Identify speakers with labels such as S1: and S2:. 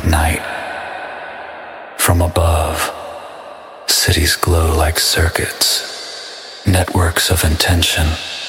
S1: at night. From above, cities glow like circuits, networks of intention.